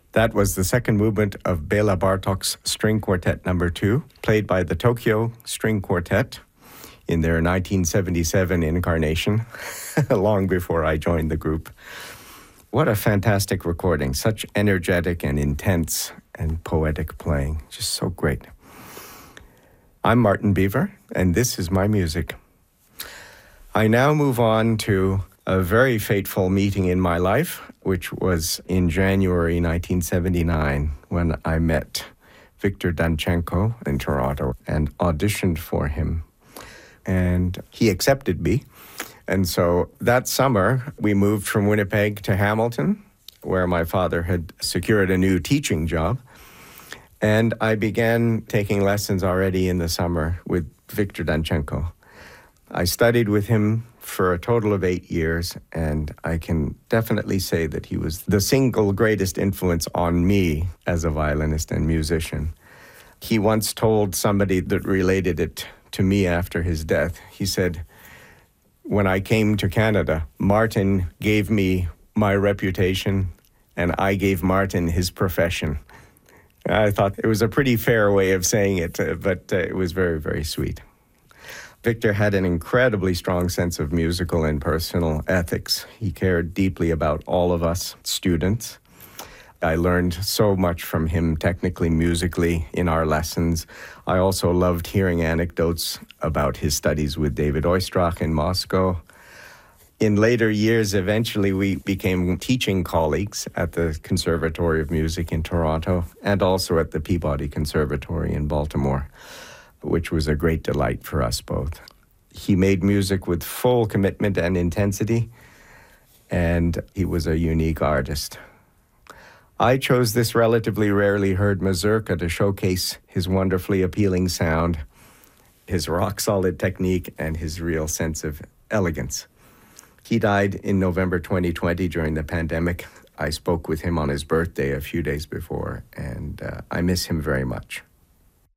That was the second movement of Bela Bartok's String Quartet No. 2, played by the Tokyo String Quartet in their 1977 incarnation, long before I joined the group. What a fantastic recording, such energetic and intense and poetic playing, just so great. I'm Martin Beaver, and this is my music. I now move on to a very fateful meeting in my life, which was in January 1979 when I met Viktor Danchenko in Toronto and auditioned for him. And he accepted me. And so that summer, we moved from Winnipeg to Hamilton, where my father had secured a new teaching job. And I began taking lessons already in the summer with Viktor Danchenko. I studied with him for a total of 8 years, and I can definitely say that he was the single greatest influence on me as a violinist and musician. He once told somebody that related it to me after his death, he said, "When I came to Canada, Martin gave me my reputation, and I gave Martin his profession." I thought it was a pretty fair way of saying it, but it was very, very sweet. Viktor had an incredibly strong sense of musical and personal ethics. He cared deeply about all of us students. I learned so much from him technically, musically, in our lessons. I also loved hearing anecdotes about his studies with David Oistrakh in Moscow. In later years, eventually, we became teaching colleagues at the Conservatory of Music in Toronto and also at the Peabody Conservatory in Baltimore, which was a great delight for us both. He made music with full commitment and intensity, and he was a unique artist. I chose this relatively rarely heard mazurka to showcase his wonderfully appealing sound, his rock-solid technique, and his real sense of elegance. He died in November 2020 during the pandemic. I spoke with him on his birthday a few days before, and I miss him very much.